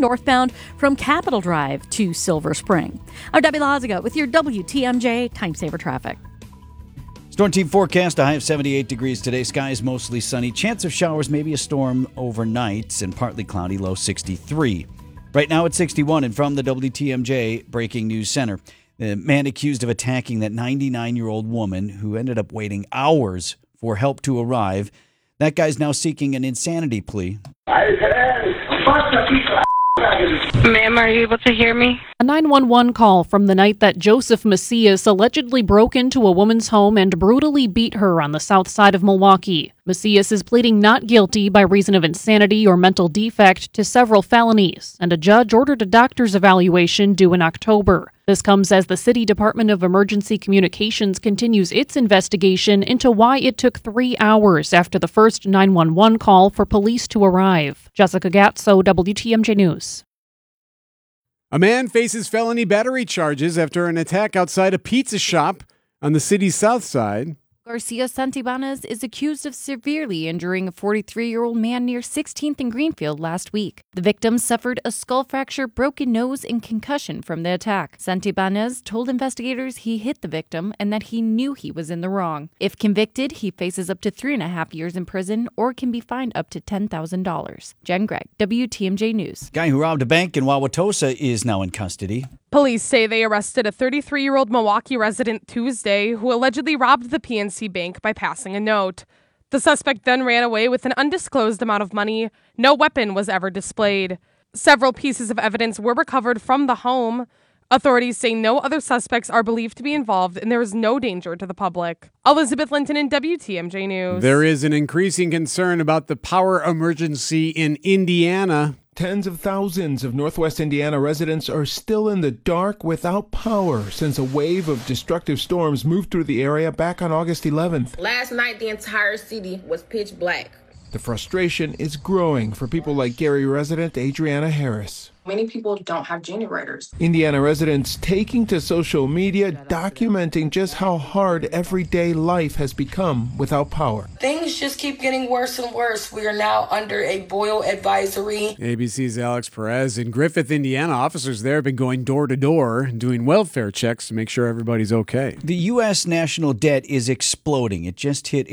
northbound from Capitol Drive to Silver Spring. I'm Debbie Laziga with your WTMJ Time Saver Traffic. Storm team forecast, a high of 78 degrees today. Skies mostly sunny. Chance of showers, maybe a storm overnight, and partly cloudy, low 63. Right now it's 61, and from the WTMJ Breaking News Center, the man accused of attacking that 99-year-old woman who ended up waiting hours for help to arrive. That guy's now seeking an insanity plea. Ma'am, are you able to hear me? A 911 call from the night that Joseph Macias allegedly broke into a woman's home and brutally beat her on the south side of Milwaukee. Macias is pleading not guilty by reason of insanity or mental defect to several felonies, and a judge ordered a doctor's evaluation due in October. This comes as the City Department of Emergency Communications continues its investigation into why it took 3 hours after the first 911 call for police to arrive. Jessica Gatso, WTMJ News. A man faces felony battery charges after an attack outside a pizza shop on the city's south side. Garcia Santibanez is accused of severely injuring a 43-year-old man near 16th and Greenfield last week. The victim suffered a skull fracture, broken nose, and concussion from the attack. Santibanez told investigators he hit the victim and that he knew he was in the wrong. If convicted, he faces up to 3.5 years in prison or can be fined up to $10,000. Jen Gregg, WTMJ News. Guy who robbed a bank in Wauwatosa is now in custody. Police say they arrested a 33-year-old Milwaukee resident Tuesday who allegedly robbed the PNC Bank by passing a note. The suspect then ran away with an undisclosed amount of money. No weapon was ever displayed. Several pieces of evidence were recovered from the home. Authorities say no other suspects are believed to be involved and there is no danger to the public. Elizabeth Linton in WTMJ News. There is an increasing concern about the power emergency in Indiana. Tens of thousands of Northwest Indiana residents are still in the dark without power since a wave of destructive storms moved through the area back on August 11th. Last night, the entire city was pitch black. The frustration is growing for people like Gary resident Adriana Harris. Many people don't have generators. Indiana residents taking to social media, documenting just how hard everyday life has become without power. Things just keep getting worse and worse. We are now under a boil advisory. ABC's Alex Perez. In Griffith, Indiana, officers there have been going door to door and doing welfare checks to make sure everybody's okay. The U.S. national debt is exploding. It just hit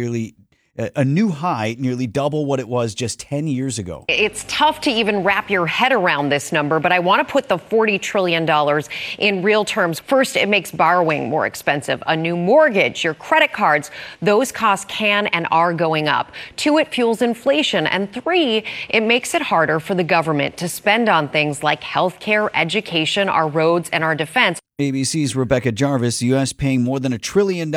a new high, nearly double what it was just 10 years ago. It's tough to even wrap your head around this number, but I want to put the $40 trillion in real terms. First, it makes borrowing more expensive. A new mortgage, your credit cards, those costs can and are going up. 2, it fuels inflation. And 3, it makes it harder for the government to spend on things like healthcare, education, our roads, and our defense. ABC's Rebecca Jarvis, the U.S. paying more than $1 trillion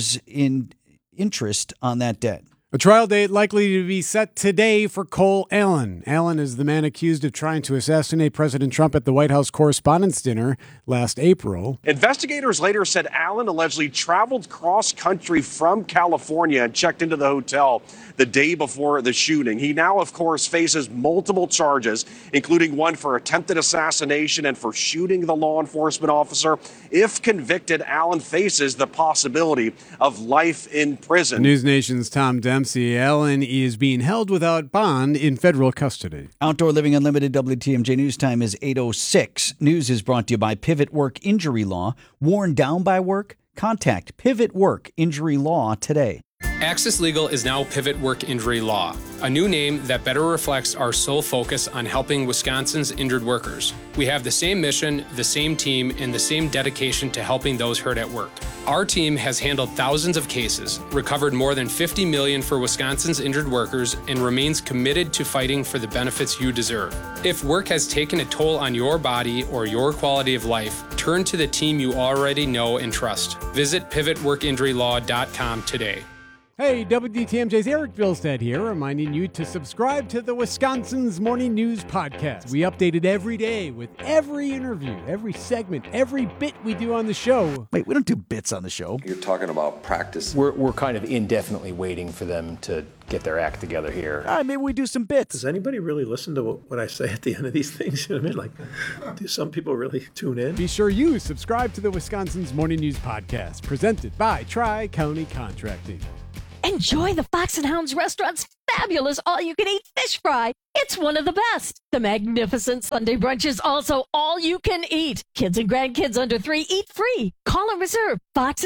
in interest on that debt. A trial date likely to be set today for Cole Allen. Allen is the man accused of trying to assassinate President Trump at the White House Correspondents' Dinner last April. Investigators later said Allen allegedly traveled cross-country from California and checked into the hotel the day before the shooting. He now, of course, faces multiple charges, including one for attempted assassination and for shooting the law enforcement officer. If convicted, Allen faces the possibility of life in prison. News Nation's Tom Dempsey. Allen is being held without bond in federal custody. Outdoor Living Unlimited WTMJ News Time is 8:06. News is brought to you by Pivot Work Injury Law. Worn down by work? Contact Pivot Work Injury Law today. Access Legal is now Pivot Work Injury Law, a new name that better reflects our sole focus on helping Wisconsin's injured workers. We have the same mission, the same team, and the same dedication to helping those hurt at work. Our team has handled thousands of cases, recovered more than $50 million for Wisconsin's injured workers, and remains committed to fighting for the benefits you deserve. If work has taken a toll on your body or your quality of life, turn to the team you already know and trust. Visit pivotworkinjurylaw.com today. Hey, WTMJ's Eric Bilstead here, reminding you to subscribe to the Wisconsin's Morning News Podcast. We update it every day with every interview, every segment, every bit we do on the show. Wait, we don't do bits on the show. You're talking about practice. We're kind of indefinitely waiting for them to get their act together here. Maybe we do some bits. Does anybody really listen to what I say at the end of these things? You know what I mean? Like, do some people really tune in? Be sure you subscribe to the Wisconsin's Morning News Podcast, presented by Tri-County Contracting. And Enjoy the Fox & Hounds restaurant's fabulous all-you-can-eat fish fry. It's one of the best. The magnificent Sunday brunch is also all you can eat. Kids and grandkids under 3 eat free. Call and reserve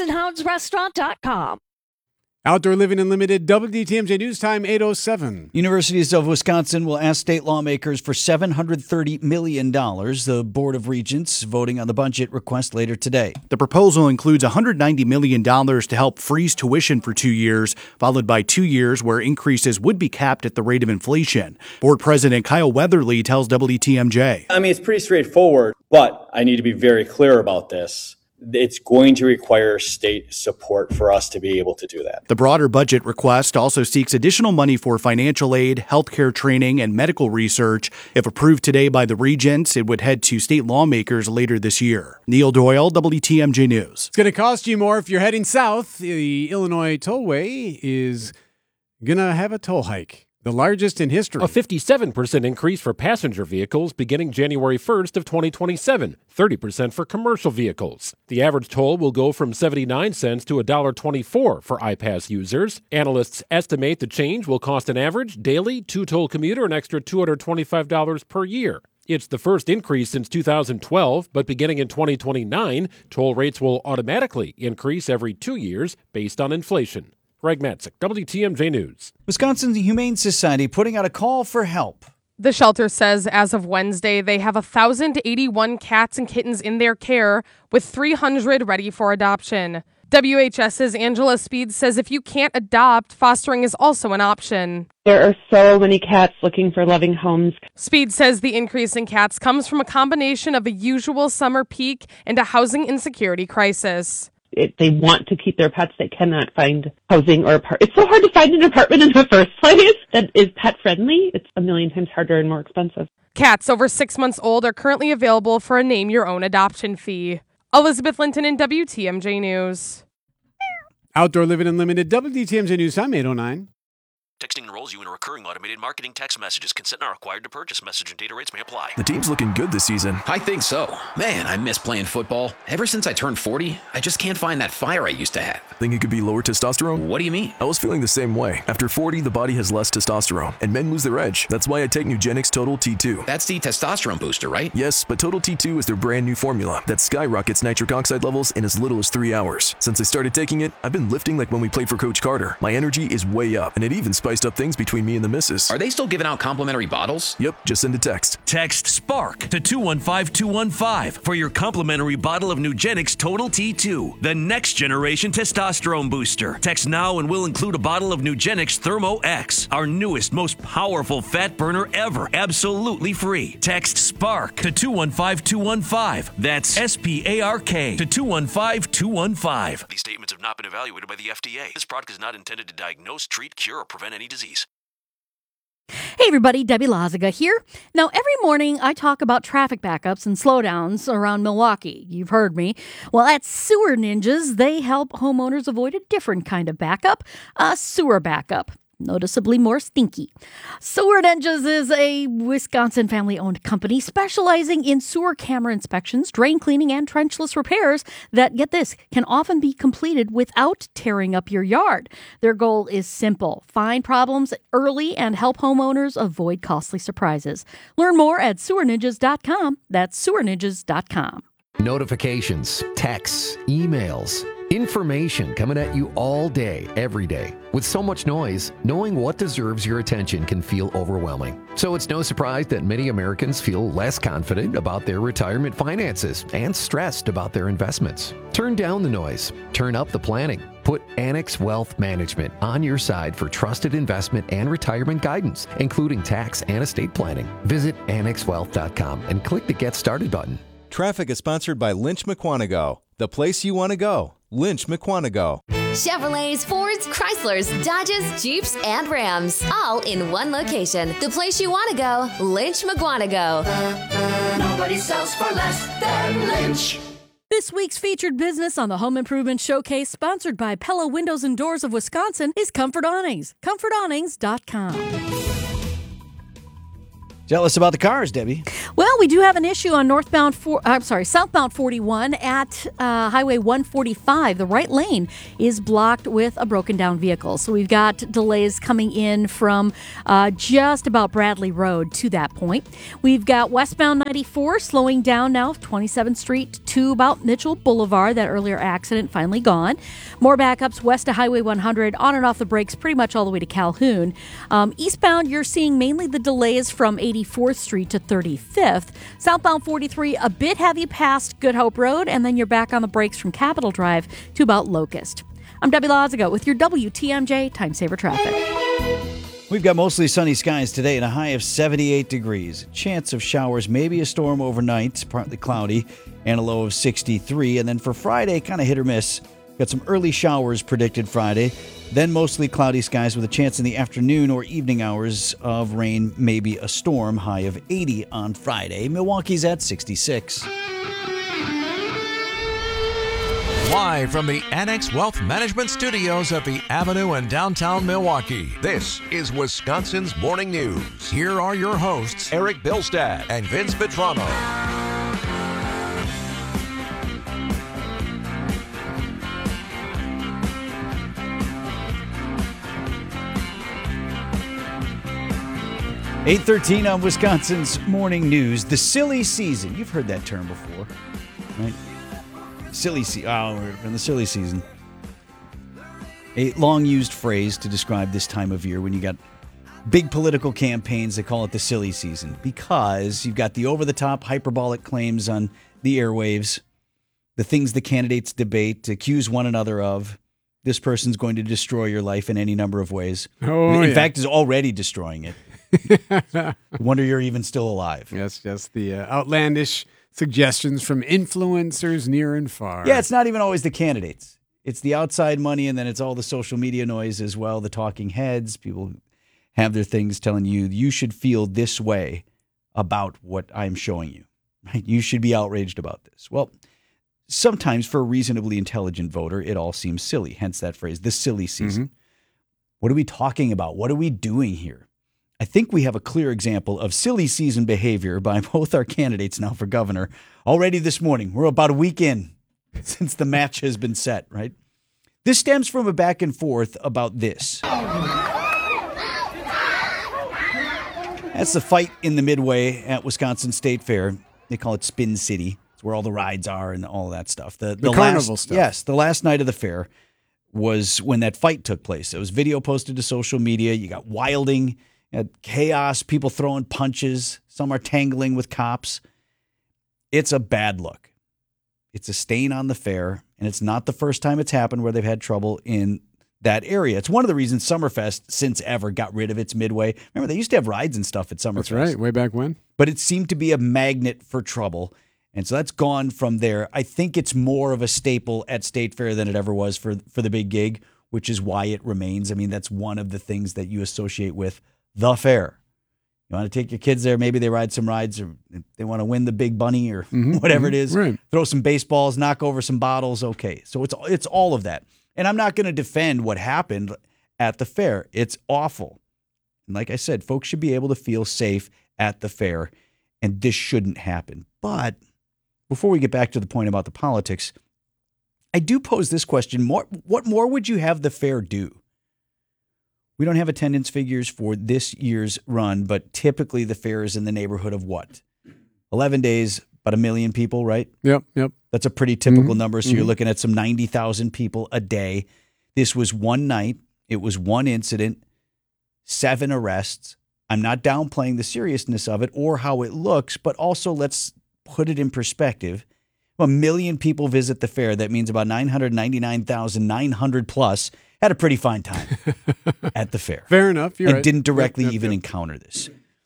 foxandhoundsrestaurant.com. Outdoor Living Unlimited, WTMJ News Time, 8:07. Universities of Wisconsin will ask state lawmakers for $730 million. The Board of Regents voting on the budget request later today. The proposal includes $190 million to help freeze tuition for 2 years, followed by 2 years where increases would be capped at the rate of inflation. Board President Kyle Weatherly tells WTMJ. I mean, it's pretty straightforward, but I need to be very clear about this. It's going to require state support for us to be able to do that. The broader budget request also seeks additional money for financial aid, healthcare training, and medical research. If approved today by the regents, it would head to state lawmakers later this year. Neil Doyle, WTMJ News. It's going to cost you more if you're heading south. The Illinois Tollway is going to have a toll hike. The largest in history. A 57% increase for passenger vehicles beginning January 1st of 2027, 30% for commercial vehicles. The average toll will go from 79 cents to $1.24 for iPass users. Analysts estimate the change will cost an average daily two-toll commuter an extra $225 per year. It's the first increase since 2012, but beginning in 2029, toll rates will automatically increase every 2 years based on inflation. Greg Matzik, WTMJ News. Wisconsin Humane Society putting out a call for help. The shelter says as of Wednesday, they have 1,081 cats and kittens in their care, with 300 ready for adoption. WHS's Angela Speed says if you can't adopt, fostering is also an option. There are so many cats looking for loving homes. Speed says the increase in cats comes from a combination of a usual summer peak and a housing insecurity crisis. If they want to keep their pets, they cannot find housing or it's so hard to find an apartment in the first place that is pet friendly. It's a million times harder and more expensive. Cats over 6 months old are currently available for a name your own adoption fee. Elizabeth Linton in WTMJ News. Outdoor Living Unlimited, WTMJ News Time, 8:09. Texting enrolls you in a recurring automated marketing text messages. Consent not required to purchase. Message and data rates may apply. The team's looking good this season. I think so. Man, I miss playing football. Ever since I turned 40, I just can't find that fire I used to have. Think it could be lower testosterone? What do you mean? I was feeling the same way. After 40, the body has less testosterone, and men lose their edge. That's why I take Nugenix Total T2. That's the testosterone booster, right? Yes, but Total T2 is their brand new formula that skyrockets nitric oxide levels in as little as 3 hours. Since I started taking it, I've been lifting like when we played for Coach Carter. My energy is way up, and it even spiced up things between me and the missus. Are they still giving out complimentary bottles? Yep, just send a text. Text SPARK to 215-215 for your complimentary bottle of Nugenix Total T2, the next generation testosterone booster. Text now and we'll include a bottle of Nugenix Thermo X, our newest, most powerful fat burner ever, absolutely free. Text SPARK to 215-215. That's SPARK to 215-215. These statements have not been evaluated by the FDA. This product is not intended to diagnose, treat, cure, or prevent any disease. Hey everybody, Debbie Lazaga here. Now every morning I talk about traffic backups and slowdowns around Milwaukee. You've heard me. Well, at Sewer Ninjas, they help homeowners avoid a different kind of backup, a sewer backup. Noticeably more stinky. Sewer Ninjas is a Wisconsin family-owned company specializing in sewer camera inspections, drain cleaning, and trenchless repairs that, get this, can often be completed without tearing up your yard. Their goal is simple. Find problems early and help homeowners avoid costly surprises. Learn more at sewerninjas.com. That's sewerninjas.com. Notifications, texts, emails, information coming at you all day, every day. With so much noise, knowing what deserves your attention can feel overwhelming. So it's no surprise that many Americans feel less confident about their retirement finances and stressed about their investments. Turn down the noise. Turn up the planning. Put Annex Wealth Management on your side for trusted investment and retirement guidance, including tax and estate planning. Visit annexwealth.com and click the Get Started button. Traffic is sponsored by Lynch McQuanago. The place you want to go. Lynch McQuanago. Chevrolets, Fords, Chryslers, Dodges, Jeeps, and Rams. All in one location. The place you want to go. Lynch McQuanago. Nobody sells for less than Lynch. This week's featured business on the Home Improvement Showcase, sponsored by Pella Windows and Doors of Wisconsin, is Comfort Awnings. ComfortAwnings.com. Tell us about the cars, Debbie. Well, we do have an issue on southbound 41 at Highway 145. The right lane is blocked with a broken down vehicle. So we've got delays coming in from just about Bradley Road to that point. We've got westbound 94 slowing down now, 27th Street to about Mitchell Boulevard. That earlier accident finally gone. More backups west of Highway 100, on and off the brakes pretty much all the way to Calhoun. Eastbound, you're seeing mainly the delays from 84th Street to 35th. Southbound 43, a bit heavy past Good Hope Road, and then you're back on the brakes from Capitol Drive to about Locust. I'm Debbie Loziga with your WTMJ Time Saver Traffic. We've got mostly sunny skies today and a high of 78 degrees. Chance of showers, maybe a storm overnight, partly cloudy, and a low of 63. And then for Friday, kind of hit or miss. Got some early showers predicted Friday, then mostly cloudy skies with a chance in the afternoon or evening hours of rain, maybe a storm, high of 80 on Friday. Milwaukee's at 66. Live from the Annex Wealth Management Studios at the Avenue in downtown Milwaukee, this is Wisconsin's Morning News. Here are your hosts, Eric Bilstad and Vince Vitrano. .813 on Wisconsin's Morning News. The silly season. You've heard that term before, right? Silly season. Oh, we're in the silly season. A long-used phrase to describe this time of year when you got big political campaigns. They call it the silly season because you've got the over-the-top hyperbolic claims on the airwaves, the things the candidates debate, accuse one another of. This person's going to destroy your life in any number of ways. In fact, is already destroying it. Wonder you're even still alive. Yes, the outlandish suggestions from influencers near and far. Yeah, it's not even always the candidates. It's the outside money, and then it's all the social media noise as well, the talking heads. People have their things telling you should feel this way about what I'm showing you. Right? You should be outraged about this. Well, sometimes for a reasonably intelligent voter, it all seems silly, hence that phrase, the silly season. Mm-hmm. What are we talking about? What are we doing here? I think we have a clear example of silly season behavior by both our candidates now for governor already this morning. We're about a week in since the match has been set, right? This stems from a back and forth about this. That's the fight in the Midway at Wisconsin State Fair. They call it Spin City. It's where all the rides are and all of that stuff. The carnival stuff. Yes, the last night of the fair was when that fight took place. It was video posted to social media. You got wilding. Chaos, people throwing punches. Some are tangling with cops. It's a bad look. It's a stain on the fair, and it's not the first time it's happened where they've had trouble in that area. It's one of the reasons Summerfest, since ever, got rid of its Midway. Remember, they used to have rides and stuff at Summerfest. That's right, way back when. But it seemed to be a magnet for trouble, and so that's gone from there. I think it's more of a staple at State Fair than it ever was for the big gig, which is why it remains. I mean, that's one of the things that you associate with the fair. You want to take your kids there, maybe they ride some rides, or they want to win the big bunny or whatever it is, right. Throw some baseballs, knock over some bottles, okay. So it's all of that. And I'm not going to defend what happened at the fair. It's awful. And like I said, folks should be able to feel safe at the fair, and this shouldn't happen. But before we get back to the point about the politics, I do pose this question. What more would you have the fair do? We don't have attendance figures for this year's run, but typically the fair is in the neighborhood of what? 11 days, about 1 million people, right? Yep. That's a pretty typical number. So you're looking at some 90,000 people a day. This was one night. It was one incident, 7 arrests. I'm not downplaying the seriousness of it or how it looks, but also let's put it in perspective. 1 million people visit the fair. That means about 999,900 plus had a pretty fine time at the fair. Fair enough. You're right. Didn't directly even encounter this.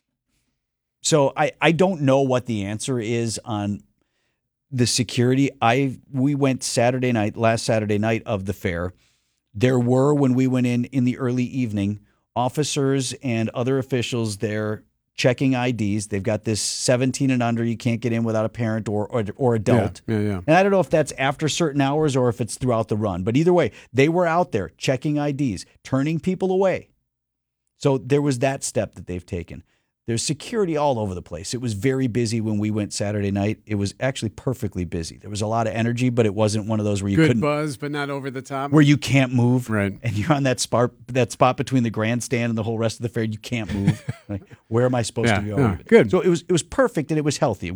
So I don't know what the answer is on the security. We went last Saturday night of the fair. There were, when we went in the early evening, officers and other officials there checking IDs. They've got this 17 and under. You can't get in without a parent or adult. Yeah. And I don't know if that's after certain hours or if it's throughout the run. But either way, they were out there checking IDs, turning people away. So there was that step that they've taken. There's security all over the place. It was very busy when we went Saturday night. It was actually perfectly busy. There was a lot of energy, but it wasn't one of those where you Good couldn't buzz, but not over the top. where you can't move. Right. And you're on that spot between the grandstand and the whole rest of the fair. You can't move. Like, where am I suped to go? Good. So it was perfect and it was healthy.